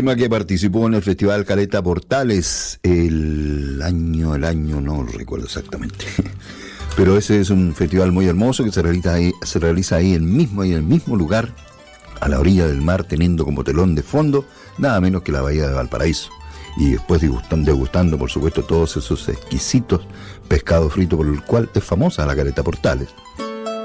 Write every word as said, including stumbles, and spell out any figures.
tema que participó en el Festival Caleta Portales el año, el año no lo recuerdo exactamente. Pero ese es un festival muy hermoso que se realiza ahí, se realiza ahí en mismo, ahí en el mismo lugar, a la orilla del mar, teniendo como telón de fondo nada menos que la bahía de Valparaíso. Y después degustando, degustando, por supuesto, todos esos exquisitos pescados fritos por el cual es famosa la Caleta Portales.